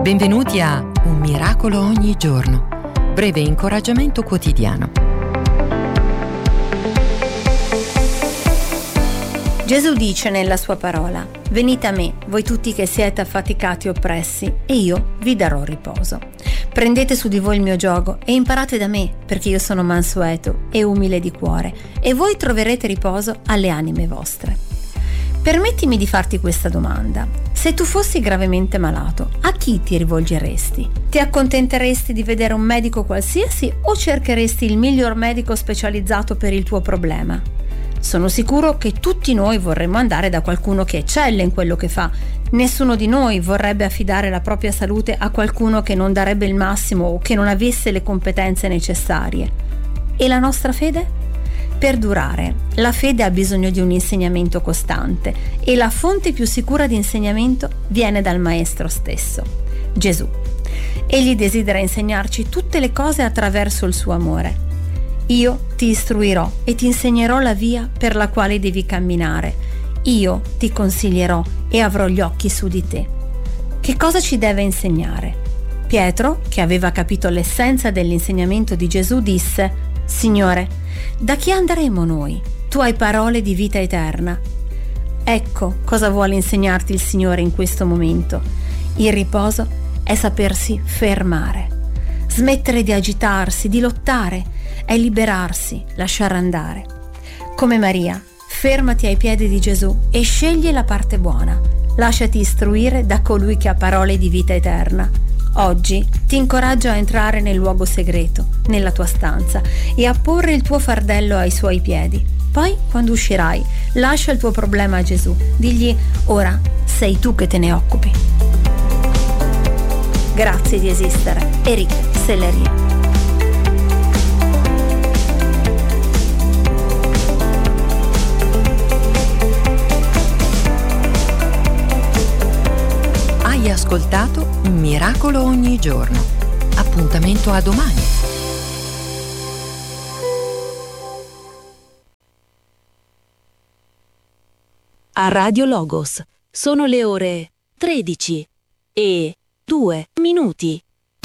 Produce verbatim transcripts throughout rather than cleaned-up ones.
Benvenuti a Un miracolo ogni giorno, breve incoraggiamento quotidiano. Gesù dice nella sua parola: venite a me, voi tutti che siete affaticati e oppressi, e io vi darò riposo. Prendete su di voi il mio giogo e imparate da me, perché io sono mansueto e umile di cuore, e voi troverete riposo alle anime vostre. Permettimi di farti questa domanda. Se tu fossi gravemente malato, a chi ti rivolgeresti? Ti accontenteresti di vedere un medico qualsiasi o cercheresti il miglior medico specializzato per il tuo problema? Sono sicuro che tutti noi vorremmo andare da qualcuno che eccelle in quello che fa. Nessuno di noi vorrebbe affidare la propria salute a qualcuno che non darebbe il massimo o che non avesse le competenze necessarie. E la nostra fede? Per durare, la fede ha bisogno di un insegnamento costante e la fonte più sicura di insegnamento viene dal Maestro stesso, Gesù. Egli desidera insegnarci tutte le cose attraverso il suo amore. Io ti istruirò e ti insegnerò la via per la quale devi camminare. Io ti consiglierò e avrò gli occhi su di te. Che cosa ci deve insegnare? Pietro, che aveva capito l'essenza dell'insegnamento di Gesù, disse: Signore, da chi andremo noi? Tu hai parole di vita eterna. Ecco cosa vuole insegnarti il Signore in questo momento. Il riposo è sapersi fermare, smettere di agitarsi, di lottare, è liberarsi, lasciare andare. Come Maria, fermati ai piedi di Gesù e scegli la parte buona. Lasciati istruire da colui che ha parole di vita eterna. Oggi ti incoraggio a entrare nel luogo segreto, nella tua stanza, e a porre il tuo fardello ai suoi piedi. Poi, quando uscirai, lascia il tuo problema a Gesù. Digli: ora sei tu che te ne occupi. Grazie di esistere. Eric Sellerie. Hai ascoltato Un miracolo ogni giorno. Appuntamento a domani. A Radio Logos sono le ore tredici e due minuti.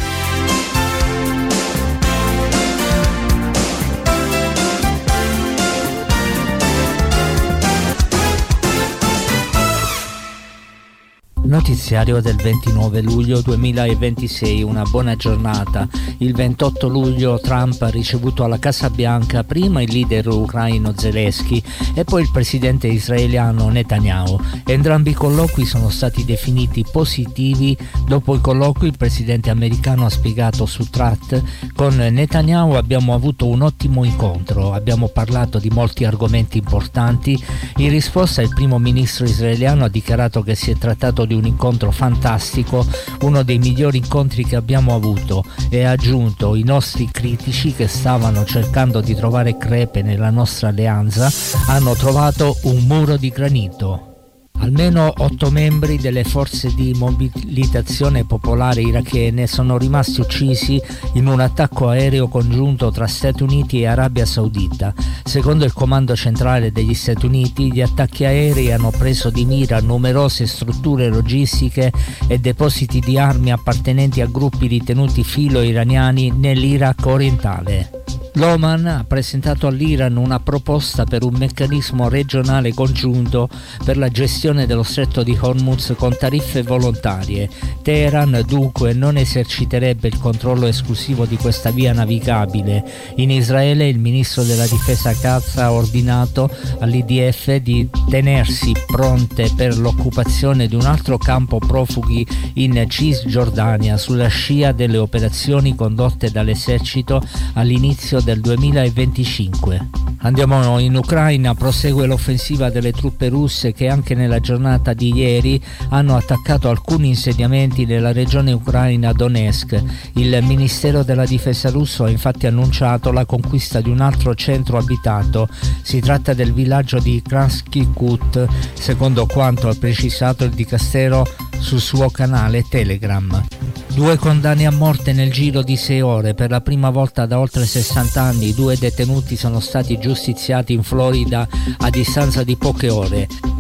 Notiziario del ventinove luglio duemilaventisei, una buona giornata. Il ventotto luglio Trump ha ricevuto alla Casa Bianca prima il leader ucraino Zelensky e poi il presidente israeliano Netanyahu. Entrambi i colloqui sono stati definiti positivi. Dopo i colloqui il presidente americano ha spiegato su Truth: con Netanyahu abbiamo avuto un ottimo incontro, abbiamo parlato di molti argomenti importanti. In risposta il primo ministro israeliano ha dichiarato che si è trattato di un incontro fantastico, uno dei migliori incontri che abbiamo avuto, e ha aggiunto: i nostri critici che stavano cercando di trovare crepe nella nostra alleanza hanno trovato un muro di granito. Almeno otto membri delle forze di mobilitazione popolare irachene sono rimasti uccisi in un attacco aereo congiunto tra Stati Uniti e Arabia Saudita. Secondo il comando centrale degli Stati Uniti, gli attacchi aerei hanno preso di mira numerose strutture logistiche e depositi di armi appartenenti a gruppi ritenuti filo-iraniani nell'Iraq orientale. L'Oman ha presentato all'Iran una proposta per un meccanismo regionale congiunto per la gestione dello stretto di Hormuz con tariffe volontarie. Teheran dunque non eserciterebbe il controllo esclusivo di questa via navigabile. In Israele il ministro della difesa Katz ha ordinato all'I D F di tenersi pronte per l'occupazione di un altro campo profughi in Cisgiordania sulla scia delle operazioni condotte dall'esercito all'inizio del duemilaventicinque. Andiamo in Ucraina. Prosegue l'offensiva delle truppe russe che anche nella giornata di ieri hanno attaccato alcuni insediamenti nella regione ucraina Donetsk. Il Ministero della Difesa russo ha infatti annunciato la conquista di un altro centro abitato. Si tratta del villaggio di Krasny Kut, secondo quanto ha precisato il dicastero sul suo canale Telegram. Due condanne a morte nel giro di sei ore. Per la prima volta da oltre sessanta anni due detenuti sono stati giustiziati in Florida a distanza di poche ore.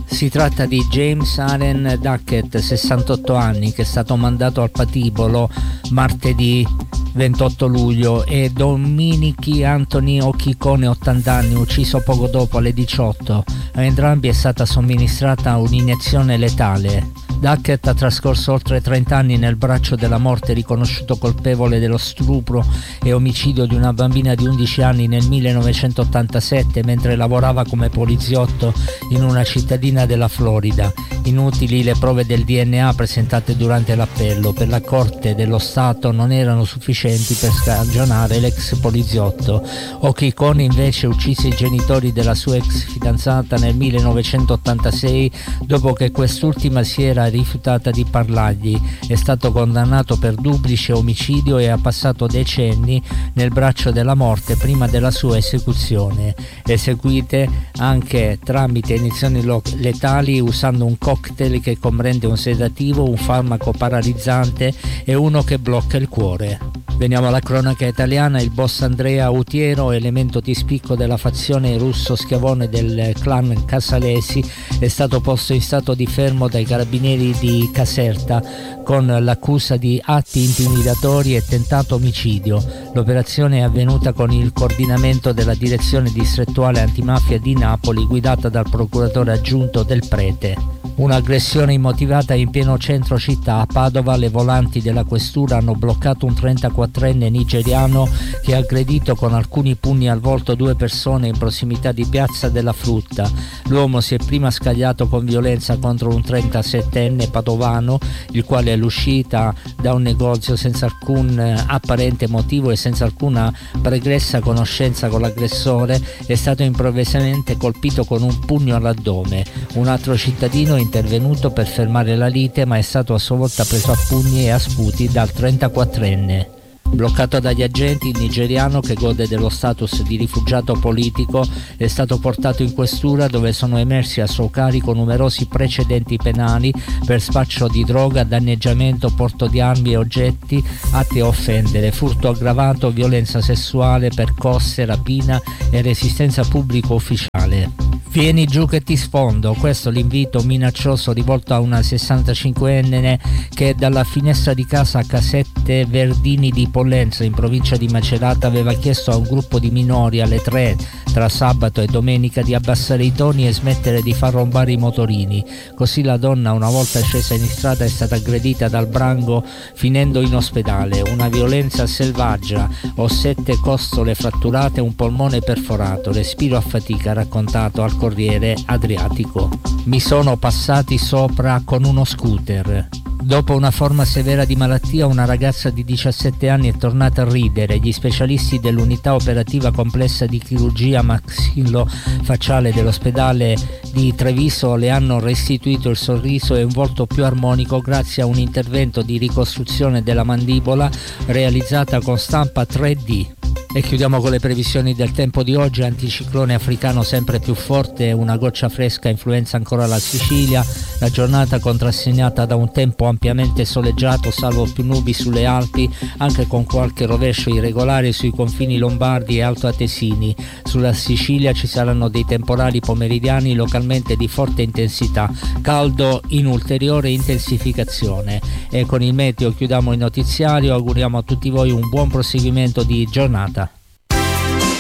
Si tratta di James Allen Duckett, sessantotto anni, che è stato mandato al patibolo martedì ventotto luglio, e Dominici Anthony Occhicone, ottanta anni, ucciso poco dopo alle diciotto. A entrambi è stata somministrata un'iniezione letale. Duckett ha trascorso oltre trenta anni nel braccio della morte, riconosciuto colpevole dello stupro e omicidio di una bambina di undici anni nel millenovecentottantasette mentre lavorava come poliziotto in una cittadina della Florida. Inutili le prove del D N A presentate durante l'appello. Per la Corte dello Stato non erano sufficienti per scagionare l'ex poliziotto. Occhicone invece uccise i genitori della sua ex fidanzata nel millenovecentottantasei dopo che quest'ultima si era rifiutata di parlargli. È stato condannato per duplice omicidio e ha passato decenni nel braccio della morte prima della sua esecuzione, eseguite anche tramite iniezioni letali usando un cocktail che comprende un sedativo, un farmaco paralizzante e uno che blocca il cuore. Veniamo alla cronaca italiana. Il boss Andrea Utiero, elemento di spicco della fazione russo schiavone del clan Casalesi, è stato posto in stato di fermo dai carabinieri di Caserta con l'accusa di atti intimidatori e tentato omicidio. L'operazione è avvenuta con il coordinamento della direzione distrettuale antimafia di Napoli, guidata dal procuratore aggiunto Del Prete. Un'aggressione immotivata in pieno centro città. A Padova le volanti della questura hanno bloccato un trentaquattrenne nigeriano che ha aggredito con alcuni pugni al volto due persone in prossimità di Piazza della Frutta. L'uomo si è prima scagliato con violenza contro un trentasettenne padovano, il quale all'uscita da un negozio senza alcun apparente motivo e senza alcuna pregressa conoscenza con l'aggressore è stato improvvisamente colpito con un pugno all'addome. Un altro cittadino è intervenuto per fermare la lite, ma è stato a sua volta preso a pugni e a sputi dal trentaquattrenne. Bloccato dagli agenti, il nigeriano, che gode dello status di rifugiato politico, è stato portato in questura, dove sono emersi a suo carico numerosi precedenti penali per spaccio di droga, danneggiamento, porto di armi e oggetti atti a offendere, furto aggravato, violenza sessuale, percosse, rapina e resistenza pubblico ufficiale. Vieni giù che ti sfondo, questo l'invito minaccioso rivolto a una sessantacinquenne che dalla finestra di casa a Casette Verdini di Pollenza, in provincia di Macerata, aveva chiesto a un gruppo di minori alle tre tra sabato e domenica di abbassare i toni e smettere di far rombare i motorini. Così la donna, una volta scesa in strada, è stata aggredita dal branco finendo in ospedale. Una violenza selvaggia, ho sette costole fratturate e un polmone perforato, respiro a fatica, ha raccontato al Corriere Adriatico. Mi sono passati sopra con uno scooter. Dopo una forma severa di malattia, una ragazza di diciassette anni è tornata a ridere. Gli specialisti dell'unità operativa complessa di chirurgia maxillo-facciale dell'ospedale di Treviso le hanno restituito il sorriso e un volto più armonico grazie a un intervento di ricostruzione della mandibola realizzata con stampa tre D. E chiudiamo con le previsioni del tempo di oggi. Anticiclone africano sempre più forte, una goccia fresca influenza ancora la Sicilia. La giornata contrassegnata da un tempo ampiamente soleggiato, salvo più nubi sulle Alpi, anche con qualche rovescio irregolare sui confini lombardi e altoatesini. Sulla Sicilia ci saranno dei temporali pomeridiani localmente di forte intensità, caldo in ulteriore intensificazione. E con il meteo chiudiamo il notiziario, auguriamo a tutti voi un buon proseguimento di giornata.